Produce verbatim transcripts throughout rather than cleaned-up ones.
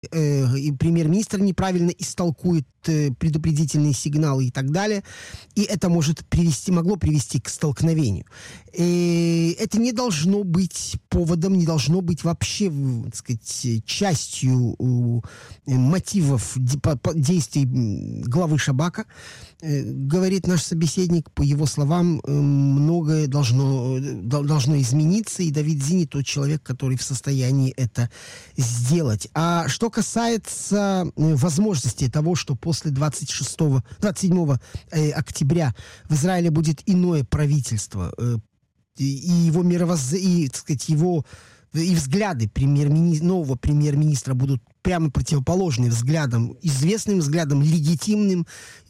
э, и премьер-министр неправильно истолкует э, предупредительные сигналы и так далее. И это может привести, могло привести к столкновению. И это не должно быть поводом, не должно быть вообще, так сказать, частью э, мотивов де, по, по, действий главы Шабака. Э, говорит наш собеседник, по его словам, э, многое должно, должно измениться, и Давид Зини тот человек, который в состоянии это сделать. А что касается возможности того, что после двадцать шестого, двадцать седьмого октября в Израиле будет иное правительство, и его мировоззрение, и, так сказать, его и взгляды премьер-министра, нового премьер-министра будут прямо противоположны взглядам, известным взглядам, легитимным,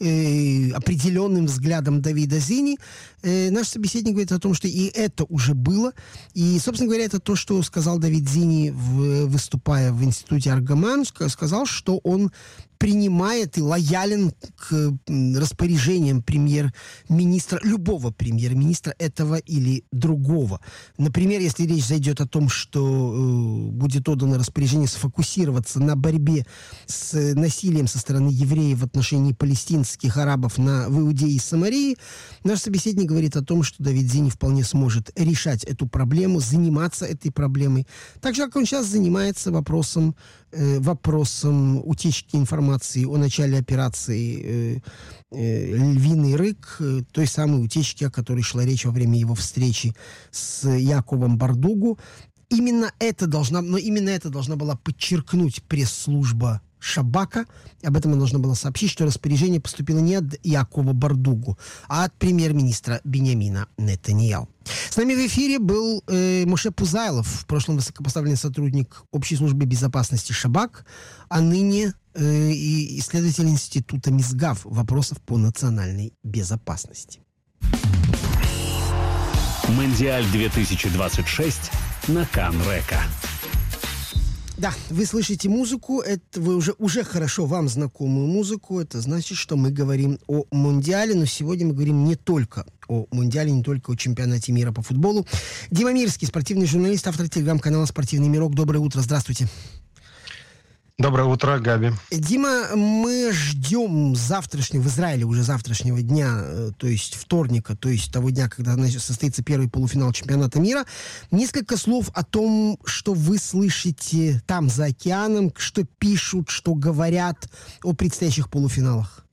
э, определенным взглядам Давида Зини. Э, наш собеседник говорит о том, что и это уже было. И, собственно говоря, это то, что сказал Давид Зини, в, выступая в институте Аргаман, сказал, что он принимает и лоялен к распоряжениям премьер-министра, любого премьер-министра, этого или другого. Например, если речь зайдет о том, что э, будет отдано распоряжение сфокусироваться на борьбе с насилием со стороны евреев в отношении палестинских арабов на, в Иудее и Самарии, наш собеседник говорит о том, что Давид Зини вполне сможет решать эту проблему, заниматься этой проблемой. Так же, как он сейчас занимается вопросом, э, вопросом утечки информации о начале операции э, э, «Львиный рык», э, той самой утечки, о которой шла речь во время его встречи с Яковом Бардугу. Именно это должна, но именно это должна была подчеркнуть пресс-служба Шабака. Об этом она должна была сообщить, что распоряжение поступило не от Якова Бардугу, а от премьер-министра Биньямина Нетаньяху. С нами в эфире был э, Моше Пузайлов, в прошлом высокопоставленный сотрудник Общей службы безопасности Шабак, а ныне э, и исследователь Института Мисгав вопросов по национальной безопасности. Мондиаль две тысячи двадцать шесть на Кан-Река. Да, вы слышите музыку, это вы уже, уже хорошо вам знакомую музыку, это значит, что мы говорим о Мундиале, но сегодня мы говорим не только о Мундиале, не только о чемпионате мира по футболу. Дима Мирский, спортивный журналист, автор телеграм-канала «Спортивный мирок». Доброе утро, здравствуйте. Доброе утро, Габи. Дима, мы ждем завтрашнего, в Израиле уже завтрашнего дня, то есть вторника, то есть того дня, когда состоится первый полуфинал чемпионата мира. Несколько слов о том, что вы слышите там, за океаном, что пишут, что говорят о предстоящих полуфиналах.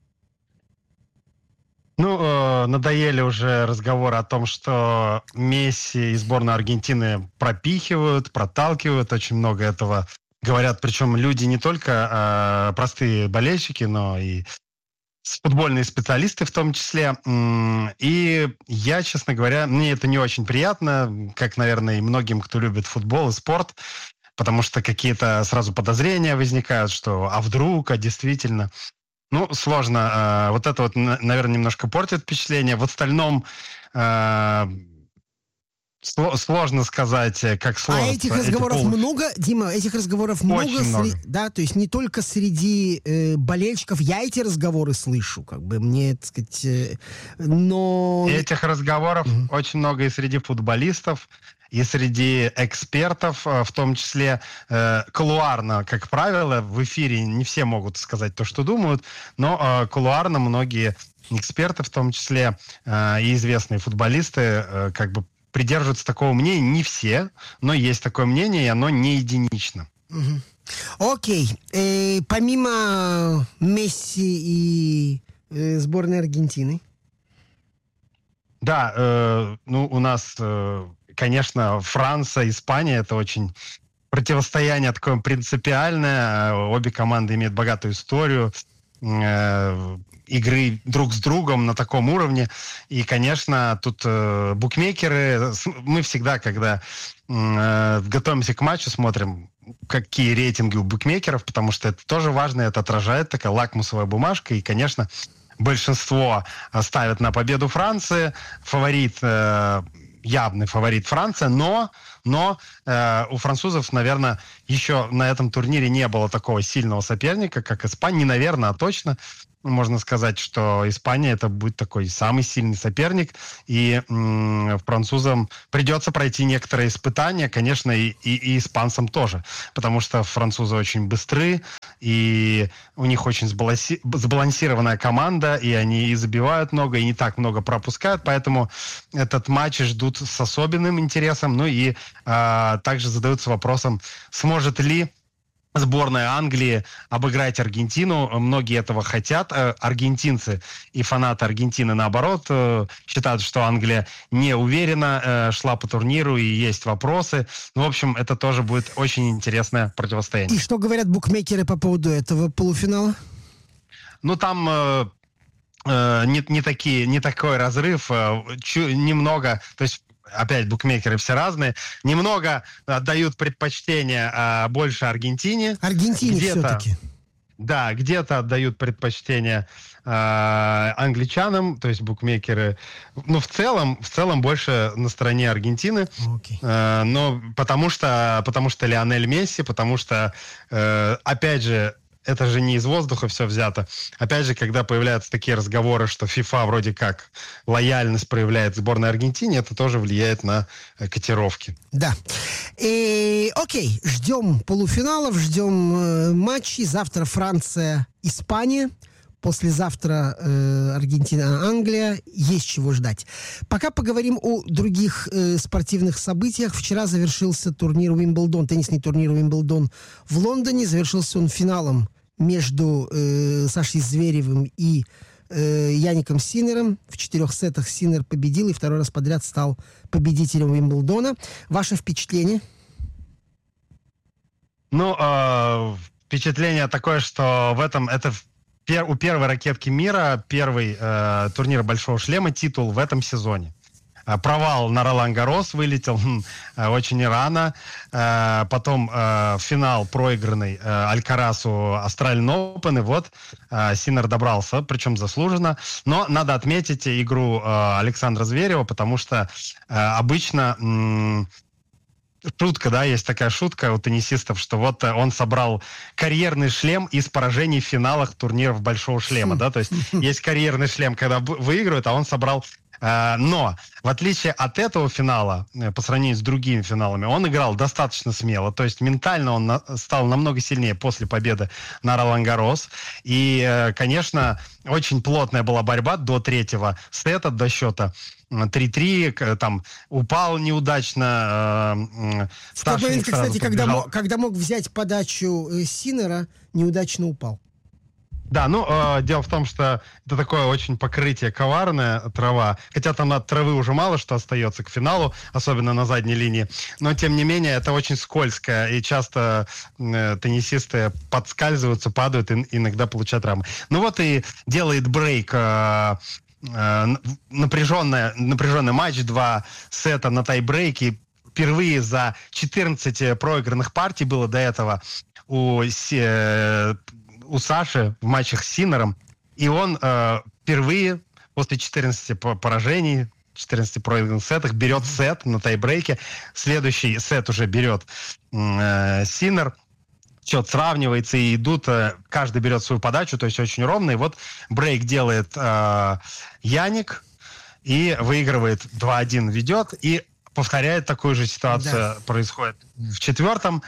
Ну, э, надоели уже разговоры о том, что Месси и сборную Аргентины пропихивают, проталкивают, очень много этого говорят, причем люди не только э, простые болельщики, но и футбольные специалисты в том числе. И я, честно говоря, мне это не очень приятно, как, наверное, и многим, кто любит футбол и спорт, потому что какие-то сразу подозрения возникают, что а вдруг, а действительно... Ну, сложно. Э, вот это вот, наверное, немножко портит впечатление. В остальном... Э, Сложно сказать, как сложно. А этих разговоров эти пол... много, Дима, этих разговоров много, много. Сре... да, то есть не только среди э, болельщиков, я эти разговоры слышу, как бы мне, так сказать, э, но... Этих разговоров mm-hmm. очень много и среди футболистов, и среди экспертов, в том числе э, кулуарно, как правило, в эфире не все могут сказать то, что думают, но э, кулуарно многие эксперты, в том числе э, и известные футболисты, э, как бы придерживаются такого мнения. Не все, но есть такое мнение, и оно не единично. Угу. Окей. Э, помимо Месси и э, сборной Аргентины? Да, э, ну у нас, э, конечно, Франция, Испания, это очень противостояние такое принципиальное. Обе команды имеют богатую историю э, игры друг с другом на таком уровне. И, конечно, тут э, букмекеры... Мы всегда, когда э, готовимся к матчу, смотрим, какие рейтинги у букмекеров, потому что это тоже важно, это отражает такая лакмусовая бумажка. И, конечно, большинство ставят на победу Франции. Фаворит, э, явный фаворит Франция, но... Но э, у французов, наверное, еще на этом турнире не было такого сильного соперника, как Испания. Не наверное, а точно. Можно сказать, что Испания это будет такой самый сильный соперник. И м- французам придется пройти некоторые испытания, конечно, и, и, и испанцам тоже. Потому что французы очень быстры, и у них очень сбаланси... сбалансированная команда, и они и забивают много, и не так много пропускают, поэтому этот матч ждут с особенным интересом. Ну и а, также задаются вопросом, сможет ли сборная Англии обыграть Аргентину. Многие этого хотят. Аргентинцы и фанаты Аргентины, наоборот, считают, что Англия не уверенно шла по турниру и есть вопросы. Ну, в общем, это тоже будет очень интересное противостояние. И что говорят букмекеры по поводу этого полуфинала? Ну, там э, э, не, не, такие, не такой разрыв, э, чу, немного, то есть опять букмекеры все разные, немного отдают предпочтение а, больше Аргентине. Аргентине где-то, все-таки. Да, где-то отдают предпочтение а, англичанам, то есть букмекеры. Ну, в целом, в целом больше на стороне Аргентины. Okay. А, но потому что, потому что Лионель Месси, потому что, а, опять же, это же не из воздуха все взято. Опять же, когда появляются такие разговоры, что ФИФА вроде как лояльность проявляет сборной Аргентине, это тоже влияет на котировки. Да. И, окей, ждем полуфиналов, ждем э, матчей. Завтра Франция, Испания. Послезавтра э, Аргентина, Англия. Есть чего ждать. Пока поговорим о других э, спортивных событиях. Вчера завершился турнир Уимблдон, теннисный турнир Уимблдон в Лондоне. Завершился он финалом между э, Сашей Зверевым и э, Яником Синнером. В четырех сетах Синнер победил и второй раз подряд стал победителем Уимблдона. Ваше впечатление? Ну, э, впечатление такое, что в этом это у первой ракетки мира первый э, турнир Большого шлема, титул в этом сезоне. Э, провал на Ролан-Гаррос вылетел хм, э, очень рано. Э, потом э, финал проигранный э, Алькарасу Австралиан Оупен. И вот э, Синнер добрался, причем заслуженно. Но надо отметить игру э, Александра Зверева, потому что э, обычно... М- Шутка, да, есть такая шутка у теннисистов, что вот он собрал карьерный шлем из поражений в финалах турниров Большого шлема, да, то есть есть карьерный шлем, когда выигрывают, а он собрал... Э, но, в отличие от этого финала, э, по сравнению с другими финалами, он играл достаточно смело, то есть ментально он на, стал намного сильнее после победы на Ролан-Гаррос, и, э, конечно, очень плотная была борьба до третьего сета, до счета три-три, там упал неудачно. Э, в тот момент, кстати, когда мог, когда мог взять подачу э, Синнера, неудачно упал. Да, ну, э, дело в том, что это такое очень покрытие коварное, трава. Хотя там от травы уже мало что остается к финалу, особенно на задней линии. Но, тем не менее, это очень скользко. И часто э, теннисисты подскальзываются, падают и иногда получают травмы. Ну вот и делает брейк... Э, напряженная, напряженный матч, два сета на тайбрейке. Впервые за четырнадцать проигранных партий было до этого у, у Саши в матчах с Синнером. И он э, впервые после четырнадцати поражений, четырнадцати проигранных сетах берет сет на тайбрейке. Следующий сет уже берет э, Синнер. Счет сравнивается, и идут, каждый берет свою подачу, то есть очень ровно. И вот брейк делает э, Яник и выигрывает два-один, ведет, и повторяет такую же ситуацию, да. Происходит в четвертом.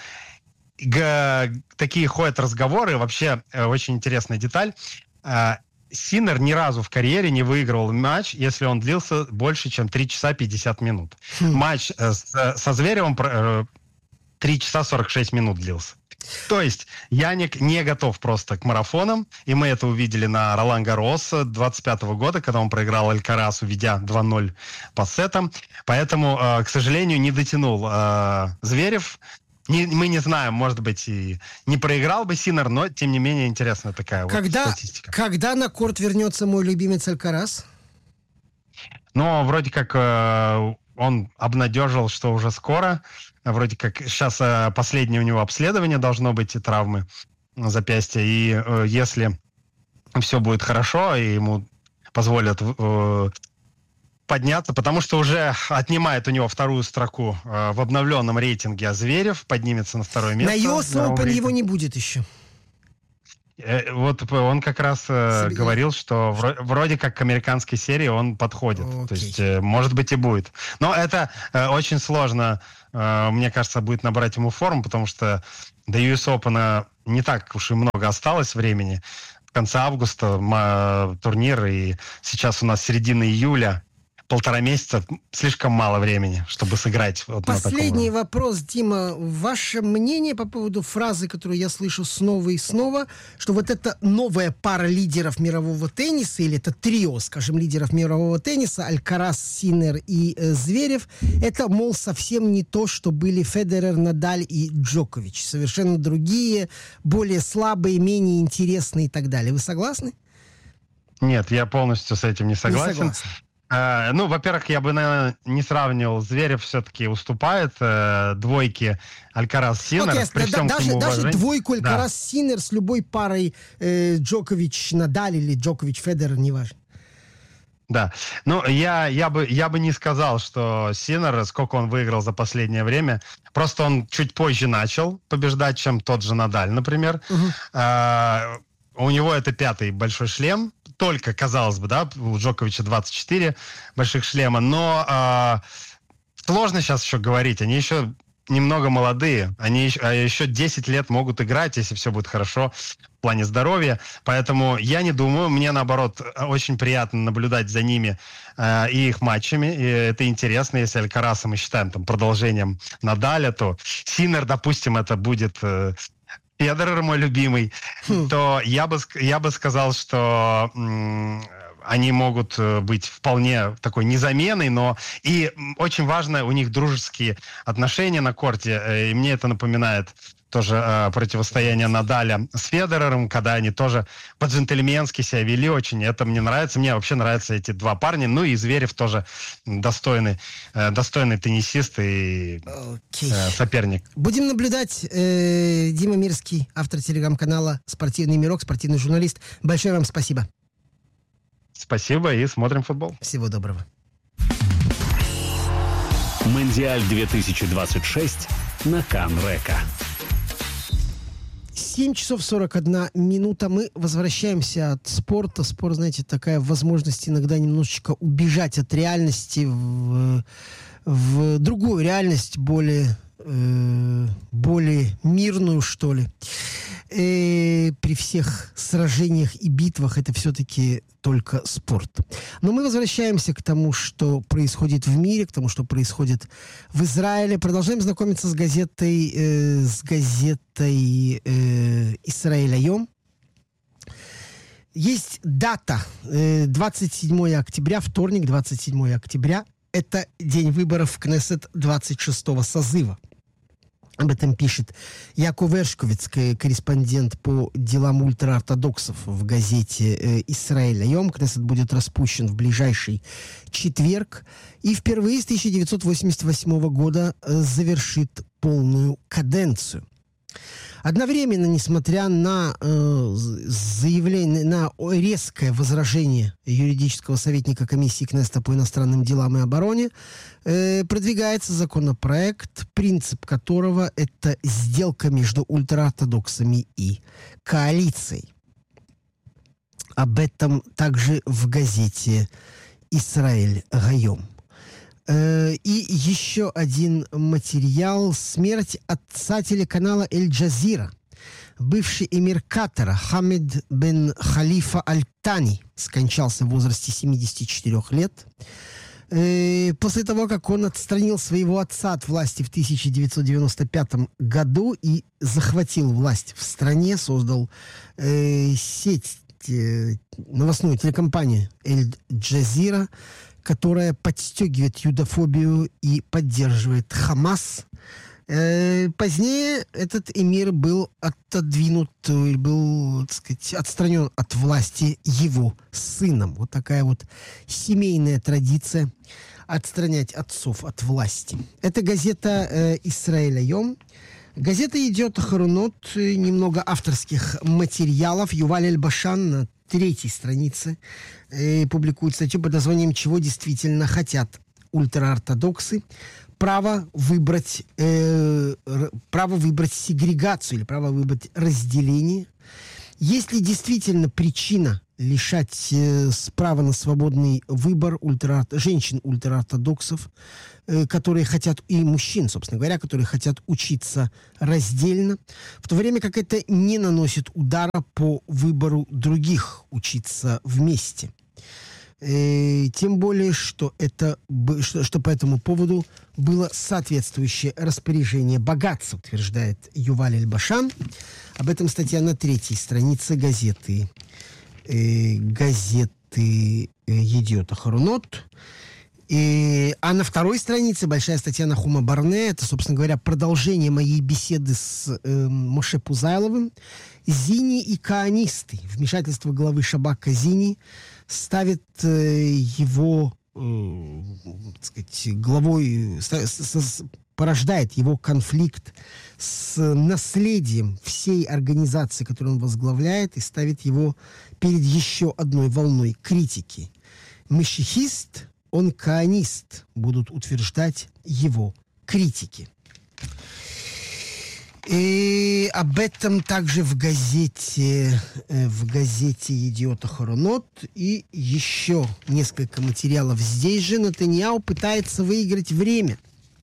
Г- такие ходят разговоры, вообще э, очень интересная деталь. Э, Синнер ни разу в карьере не выигрывал матч, если он длился больше, чем три часа пятьдесят минут. Хм. Матч э, с, со Зверевым э, три часа сорок шесть минут длился. То есть Яник не готов просто к марафонам, и мы это увидели на Ролан-Гаррос двадцать пятого года, когда он проиграл Алькарасу, ведя два-ноль по сетам. Поэтому, э, к сожалению, не дотянул э, Зверев. Не, мы не знаем, может быть, и не проиграл бы Синнер, но, тем не менее, интересная такая когда, вот статистика. Когда на корт вернется мой любимец Алькарас? Ну, вроде как э, он обнадежил, что уже скоро. Вроде как сейчас э, последнее у него обследование должно быть, и травмы запястья. И э, если все будет хорошо, и ему позволят э, подняться, потому что уже отнимает у него вторую строку э, в обновленном рейтинге Зверев, поднимется на второе место. На ю эс Open его не будет еще. Э, вот он как раз э, говорил, что вро- вроде как к американской серии он подходит. Okay. То есть, э, может быть, и будет. Но это э, очень сложно, э, мне кажется, будет набрать ему форму, потому что до ю эс Open не так уж и много осталось времени. В конце августа ма- турнир, и сейчас у нас середина июля. Полтора месяца слишком мало времени, чтобы сыграть. Вот Последний вопрос, Дима. Ваше мнение по поводу фразы, которую я слышу снова и снова, что вот эта новая пара лидеров мирового тенниса, или это трио, скажем, лидеров мирового тенниса, Алькарас, Синнер и э, Зверев, это, мол, совсем не то, что были Федерер, Надаль и Джокович. Совершенно другие, более слабые, менее интересные и так далее. Вы согласны? Нет, я полностью с этим не согласен. Не согласен. Uh, ну, во-первых, я бы, наверное, не сравнивал. Зверев все-таки уступает uh, двойке Алькарас-Синнер. Okay, при да, всем даже, даже двойку да. Алькарас-Синнер с любой парой э, Джокович-Надаль или Джокович-Федерер, неважно. Да, ну, я, я, бы, я бы не сказал, что Синнер, сколько он выиграл за последнее время, просто он чуть позже начал побеждать, чем тот же Надаль, например. Uh-huh. Uh, у него это пятый большой шлем. Только, казалось бы, да, у Джоковича двадцать четыре больших шлема, но э, сложно сейчас еще говорить, они еще немного молодые, они еще, а еще десять лет могут играть, если все будет хорошо в плане здоровья, поэтому я не думаю, мне наоборот очень приятно наблюдать за ними э, и их матчами, и это интересно, если Алькараса мы считаем там продолжением Надаля, то Синнер, допустим, это будет... Э, Федерер мой любимый, хм. то я бы, я бы сказал, что м, они могут быть вполне такой незаменой, но и очень важно, у них дружеские отношения на корте, и мне это напоминает тоже э, противостояние Надаля с Федерером, когда они тоже по-джентльменски себя вели очень, это мне нравится, мне вообще нравятся эти два парня, ну и Зверев тоже достойный, э, достойный теннисист и okay. э, соперник. Будем наблюдать. Э, Дима Мирский, автор телеграм-канала «Спортивный мирок», спортивный журналист. Большое вам спасибо. Спасибо и смотрим футбол. Всего доброго. Мондиаль две тысячи двадцать шесть на Кан-Река. семь часов сорок одна минута. Мы возвращаемся от спорта. Спорт, знаете, такая возможность иногда немножечко убежать от реальности в, в другую реальность, более, э, более мирную, что ли. Э, при всех сражениях и битвах это все-таки только спорт. Но мы возвращаемся к тому, что происходит в мире, к тому, что происходит в Израиле. Продолжаем знакомиться с газетой, э, с газетой э, «Исраэль Айом». Есть дата, э, двадцать седьмое октября, вторник, двадцать седьмое октября. Это день выборов в Кнессет двадцать шестого созыва. Об этом пишет Яков Эршковиц, корреспондент по делам ультраортодоксов в газете э, «Исраэль Айом». Кнессет будет распущен в ближайший четверг и впервые с тысяча девятьсот восемьдесят восьмого года э, завершит полную каденцию. Одновременно, несмотря на э, заявление, на резкое возражение юридического советника комиссии Кнессета по иностранным делам и обороне, э, продвигается законопроект, принцип которого это сделка между ультраортодоксами и коалицией. Об этом также в газете «Исраэль Айом». И еще один материал. Смерть отца телеканала «Эль-Джазира». Бывший эмир Катара Хамед бен Халифа Аль-Тани скончался в возрасте семидесяти четырёх лет. После того, как он отстранил своего отца от власти в тысяча девятьсот девяносто пятом году и захватил власть в стране, создал э, сеть, э, новостную телекомпанию «Эль-Джазира», которая подстегивает юдофобию и поддерживает Хамас. Э, позднее этот эмир был отодвинут, был, так сказать, отстранен от власти его сыном. Вот такая вот семейная традиция отстранять отцов от власти. Это газета э, «Исраэль Айом». Газета идет Харунот, немного авторских материалов. Юваль Эль-Башан на третьей странице э, публикует статью под названием «Чего действительно хотят ультраортодоксы?» Право выбрать, э, право выбрать сегрегацию или право выбрать разделение. Есть ли действительно причина лишать э, права на свободный выбор ультра, женщин-ультраортодоксов, э, которые хотят, и мужчин, собственно говоря, которые хотят учиться раздельно, в то время как это не наносит удара по выбору других учиться вместе. Э, тем более, что, это, что, что по этому поводу было соответствующее распоряжение богатства, утверждает Юваль Эль-Башан. Об этом статья на третьей странице газеты, э, газеты «Едиот Ахаронот». И, а на второй странице большая статья Нахума Барне. Это, собственно говоря, продолжение моей беседы с э, Моше Пузайловым. Зини и каанисты. Вмешательство главы Шабака Зини ставит э, его, э, так сказать, главой, ста, с, с, порождает его конфликт с наследием всей организации, которую он возглавляет, и ставит его перед еще одной волной критики. Мешихист, он каанист, будут утверждать его критики. И об этом также в газете, в газете «Едиот Ахаронот». И еще несколько материалов здесь же. Нетаньяху пытается выиграть время.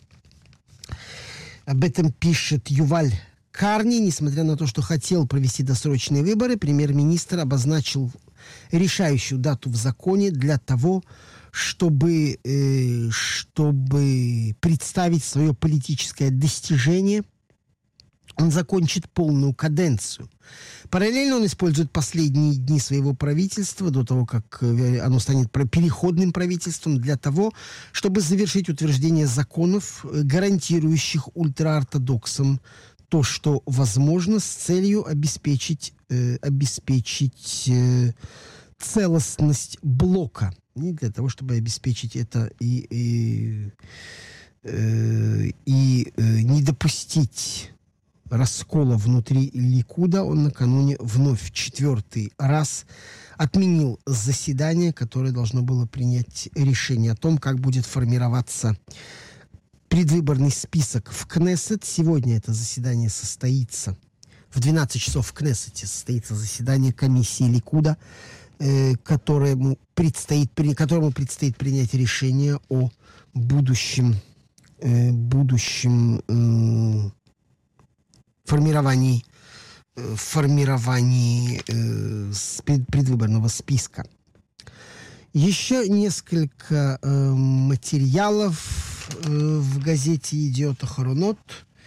Об этом пишет Юваль Карни. Несмотря на то, что хотел провести досрочные выборы, премьер-министр обозначил решающую дату в законе для того, чтобы, э, чтобы представить свое политическое достижение. Он закончит полную каденцию. Параллельно он использует последние дни своего правительства, до того, как оно станет переходным правительством, для того, чтобы завершить утверждение законов, гарантирующих ультраортодоксам то, что возможно, с целью обеспечить, э, обеспечить э, целостность блока. И для того, чтобы обеспечить это и, и, э, и э, не допустить раскола внутри Ликуда, он накануне вновь четвертый раз отменил заседание, которое должно было принять решение о том, как будет формироваться предвыборный список в Кнессет. Сегодня это заседание состоится. В двенадцать часов в Кнессете состоится заседание комиссии Ликуда, э, которому, предстоит, при, которому предстоит принять решение о будущем, э, будущем э, формировании, э, формировании э, предвыборного списка. Еще несколько э, материалов э, в газете «Едиот Ахаронот».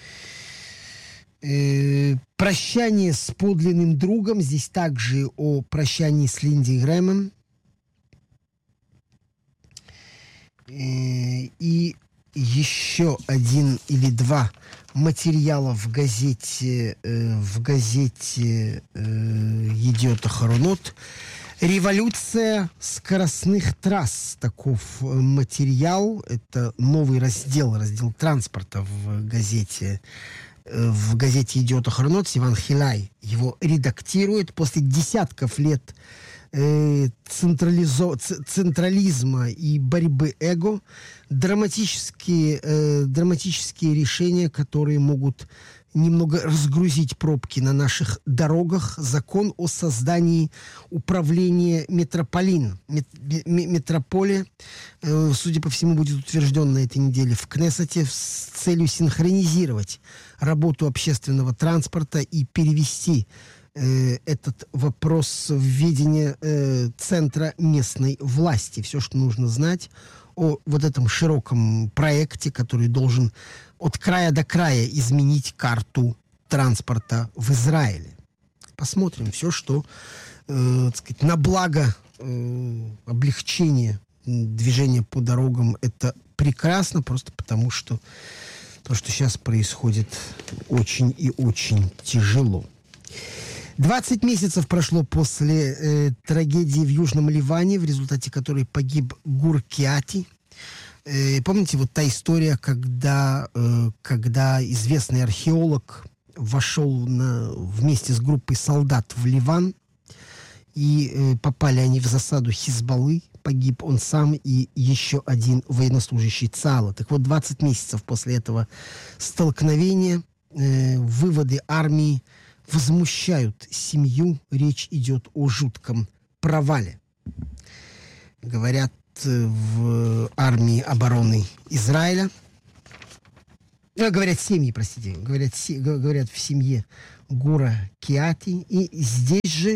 Э, прощание с подлинным другом. Здесь также о прощании с Линди Грэмом. Э, и еще один или два материала в газете, э, в газете э, «Едиот Ахаронот». Революция скоростных трасс. Таков материал. Это новый раздел, раздел транспорта в газете, в газете «Едиот Ахаронот». Сиван Хилай его редактирует после десятков лет э, централизо, централизма и борьбы эго. Драматические, э, драматические решения, которые могут немного разгрузить пробки на наших дорогах. Закон о создании управления метрополин, мет, метрополия, э, судя по всему, будет утвержден на этой неделе в Кнессете с целью синхронизировать работу общественного транспорта и перевести э, этот вопрос в ведение э, центра местной власти. Все, что нужно знать о вот этом широком проекте, который должен от края до края изменить карту транспорта в Израиле. Посмотрим все, что э, так сказать, на благо э, облегчения движения по дорогам. Это прекрасно, просто потому что то, что сейчас происходит, очень и очень тяжело. двадцать месяцев прошло после э, трагедии в Южном Ливане, в результате которой погиб Гур Киати. Э, помните, вот та история, когда, э, когда известный археолог вошел на, вместе с группой солдат в Ливан, и э, попали они в засаду Хизбаллы, погиб он сам и еще один военнослужащий ЦАЛа. Так вот, двадцать месяцев после этого столкновения э, выводы армии возмущают семью. Речь идет о жутком провале. Говорят в армии обороны Израиля. Говорят семьи, простите. Говорят, се, говорят в семье Гура Киати. И здесь же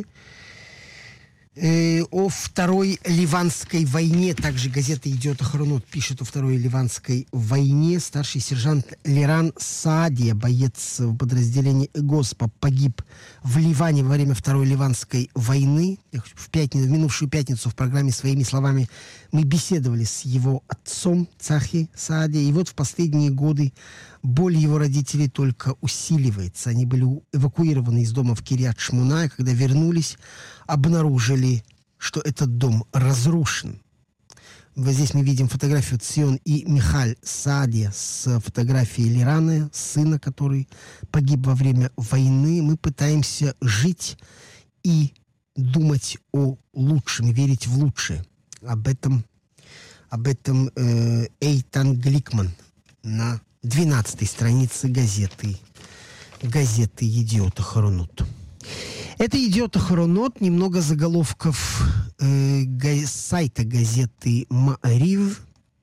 э, о Второй Ливанской войне. Также газета «Идиот Ахронот» пишет о Второй Ливанской войне. Старший сержант Лиран Саадия, боец в подразделении ЭГОСПа, погиб в Ливане во время Второй Ливанской войны. В, пятницу, в минувшую пятницу в программе «Своими словами» мы беседовали с его отцом Цахи Саадия. И вот в последние годы боль его родителей только усиливается. Они были эвакуированы из дома в Кирьят-Шмуна, и когда вернулись, обнаружили, что этот дом разрушен. Вот здесь мы видим фотографию Цион и Михаль Саадия с фотографией Лирана, сына, который погиб во время войны. Мы пытаемся жить и думать о лучшем, верить в лучшее. Об этом, об этом э, Эйтан Гликман на двенадцатой странице газеты, газеты «Идиот Ахронот». Это «Идиот Ахронот», немного заголовков э, га- сайта газеты «Ма'арив».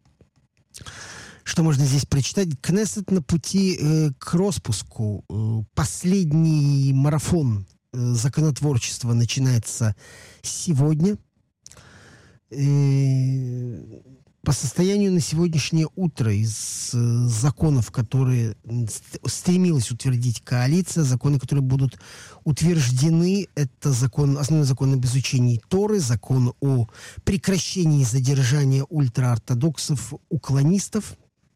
Что можно здесь прочитать? Кнессет на пути э, к распуску. Э, последний марафон э, законотворчества начинается сегодня. Э, По состоянию на сегодняшнее утро из э, законов, которые стремилась утвердить коалиция, законы, которые будут утверждены, это закон, основной закон об изучении Торы, закон о прекращении задержания ультраортодоксов, уклонистов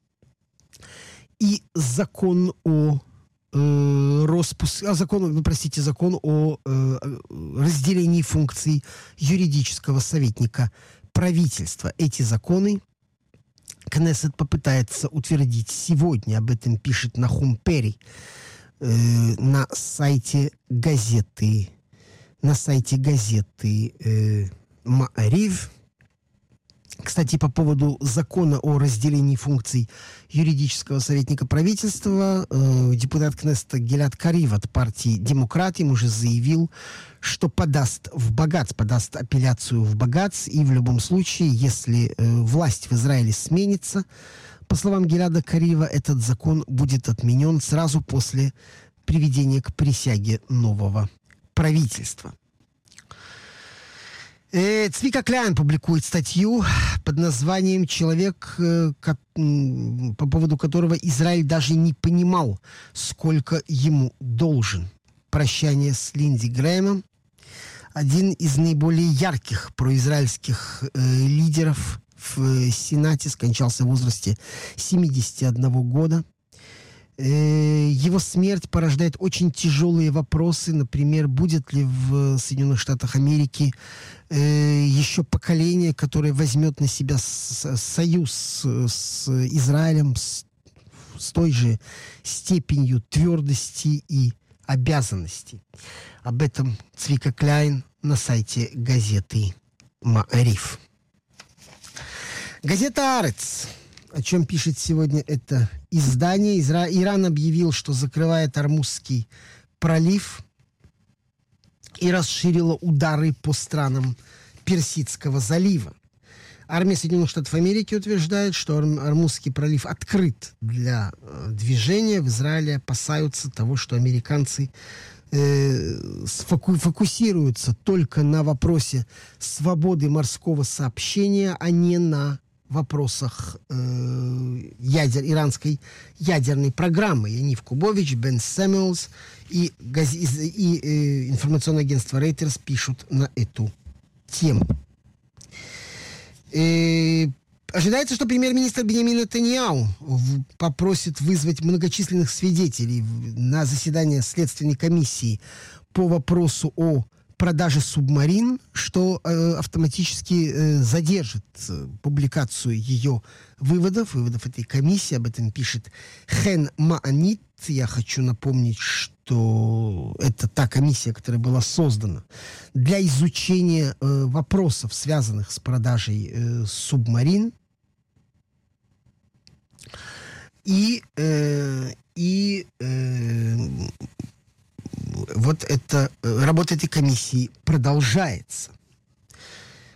и закон о э, распуске, а закон, вы простите, закон о э, разделении функций юридического советника правительства. Эти законы Кнессет попытается утвердить сегодня. Об этом пишет Нахум Перри э, на сайте газеты на сайте газеты э, Ма'арив. Кстати, по поводу закона о разделении функций юридического советника правительства, э, депутат Кнессета Гилад Карив от партии «Демократим» уже заявил, что подаст в Багац, подаст апелляцию в Багац, и в любом случае, если э, власть в Израиле сменится, по словам Гилада Карива, этот закон будет отменен сразу после приведения к присяге нового правительства. Цвика Кляйн публикует статью под названием «Человек, по поводу которого Израиль даже не понимал, сколько ему должен». Прощание с Линдзи Грэймом. Один из наиболее ярких произраильских э, лидеров в Сенате скончался в возрасте семидесяти одного года. Э, его смерть порождает очень тяжелые вопросы. Например, будет ли в Соединенных Штатах Америки э, еще поколение, которое возьмет на себя с, союз с, с Израилем с, с той же степенью твердости и обязанностей. Об этом Цвика Кляйн на сайте газеты Ма'арив. Газета «Арец», о чем пишет сегодня это издание. Изра... Иран объявил, что закрывает Ормузский пролив и расширила удары по странам Персидского залива. Армия Соединенных Штатов Америки утверждает, что Ормузский пролив открыт для э, движения. В Израиле опасаются того, что американцы э, сфоку- фокусируются только на вопросе свободы морского сообщения, а не на вопросах э, ядер, иранской ядерной программы. Янив Кубович, Бен Сэмюэлс и, газ- и, и э, информационное агентство Reuters пишут на эту тему. Э, ожидается, что премьер-министр Биньямин Нетаньяху попросит вызвать многочисленных свидетелей на заседание Следственной комиссии по вопросу о продаже субмарин, что э, автоматически э, задержит э, публикацию ее выводов, выводов этой комиссии. Об этом пишет Хен Маанит. Я хочу напомнить, что это та комиссия, которая была создана для изучения э, вопросов, связанных с продажей э, субмарин. И, э, и э, вот это, работа этой комиссии продолжается.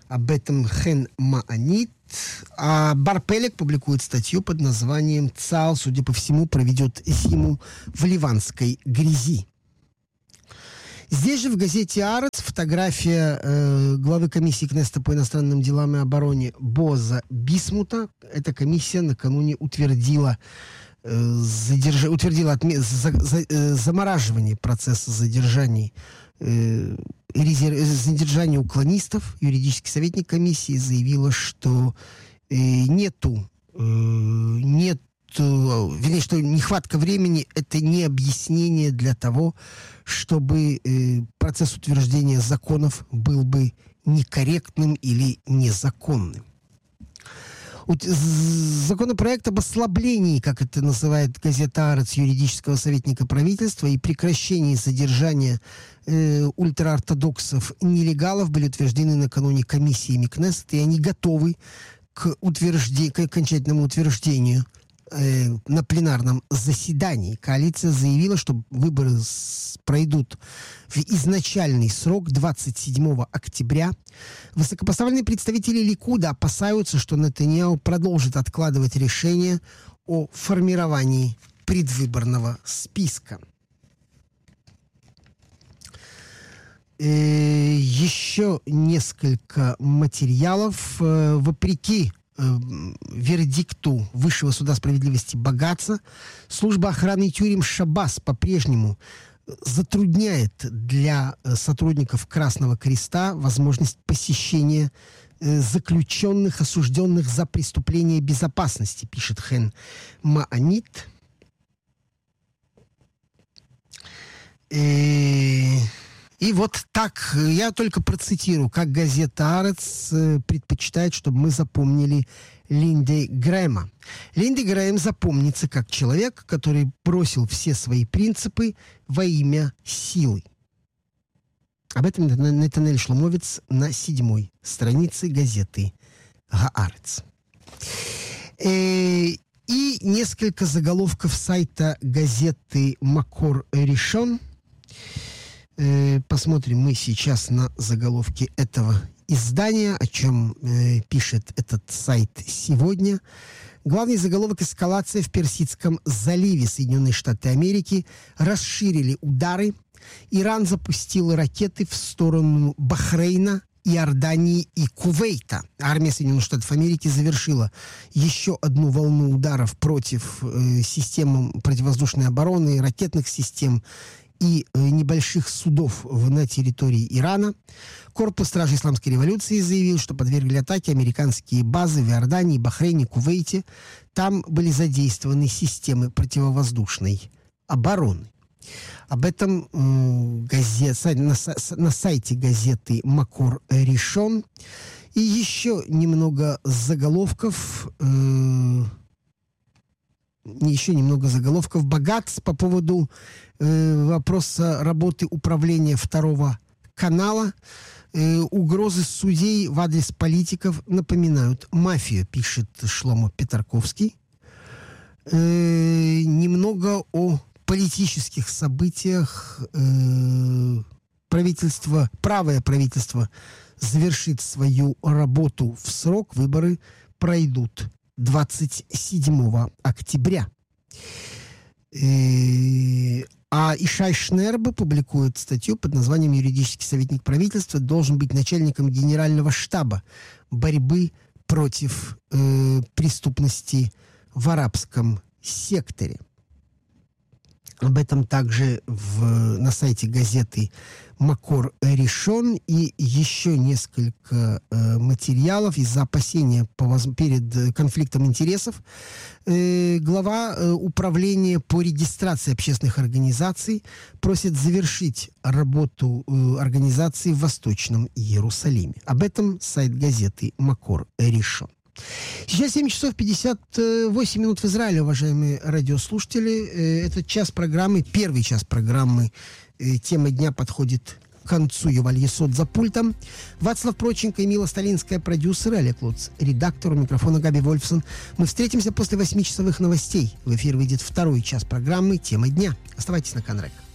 Об этом Хен Маанит. А Барпелек публикует статью под названием «ЦАЛ, судя по всему, проведет зиму в ливанской грязи». Здесь же в газете «Арец» фотография э, главы комиссии Кнессета по иностранным делам и обороне Боза Бисмута. Эта комиссия накануне утвердила, э, задерж... утвердила отме... за... За... э, замораживание процесса задержаний, э, резер... задержания уклонистов. Юридический советник комиссии заявила, что э, нету, э, нет вернее, что нехватка времени – это не объяснение для того, чтобы э, процесс утверждения законов был бы некорректным или незаконным. Законопроект об ослаблении, как это называет газета «Арец», юридического советника правительства, и прекращении задержания э, ультраортодоксов нелегалов были утверждены накануне комиссиями Кнессета, и они готовы к, утвержде... к окончательному утверждению на пленарном заседании. Коалиция заявила, что выборы пройдут в изначальный срок двадцать седьмого октября. Высокопоставленные представители Ликуда опасаются, что Нетаньяху продолжит откладывать решение о формировании предвыборного списка. Э, еще несколько материалов. Э, вопреки вердикту Высшего суда справедливости Багаца, служба охраны тюрем Шабас по-прежнему затрудняет для сотрудников Красного Креста возможность посещения заключенных, осужденных за преступление безопасности, пишет Хен Маанит. И... И вот так, я только процитирую, как газета «Арец» предпочитает, чтобы мы запомнили Линде Грэма. Линде Грэм запомнится как человек, который бросил все свои принципы во имя силы. Об этом Нетанель Шломовец на седьмой странице газеты «Гаарец». И несколько заголовков сайта газеты «Макор Ришон». Посмотрим мы сейчас на заголовки этого издания, о чем э, пишет этот сайт сегодня. Главный заголовок: эскалация в Персидском заливе. Соединенные Штаты Америки расширили удары. Иран запустил ракеты в сторону Бахрейна, Иордании и Кувейта. Армия Соединенных Штатов Америки завершила еще одну волну ударов против э, систем противовоздушной обороны, ракетных систем и э, небольших судов в, на территории Ирана. Корпус стражей исламской революции заявил, что подвергли атаке американские базы в Иордании, Бахрейне, Кувейте. Там были задействованы системы противовоздушной обороны. Об этом э, газет, на, на сайте газеты «Макор Ришон». И еще немного заголовков... Э, еще немного заголовков. Багац по поводу э, вопроса работы управления второго канала. Э, угрозы судей в адрес политиков напоминают мафию, пишет Шломо Петарковский. Э, немного о политических событиях. Э, правительство, правое правительство завершит свою работу в срок. Выборы пройдут двадцать седьмого октября. Э, а Ишай Шнерба публикует статью под названием «Юридический советник правительства должен быть начальником генерального штаба борьбы против э, преступности в арабском секторе». Об этом также в, на сайте газеты «Макор Ришон». И еще несколько э, материалов из-за опасения по воз... перед конфликтом интересов. Э, глава э, управления по регистрации общественных организаций просит завершить работу э, организации в Восточном Иерусалиме. Об этом сайт газеты «Макор Ришон». Сейчас семь часов пятьдесят восемь минут в Израиле, уважаемые радиослушатели. Этот час программы, первый час программы «Тема дня» подходит к концу. Юваль Есот за пультом. Вацлав Проченко и Мила Сталинская, продюсер, Олег Луц, редактор, у микрофона Габи Вольфсон. Мы встретимся после восьмичасовых новостей. В эфир выйдет второй час программы «Тема дня». Оставайтесь на Канрек.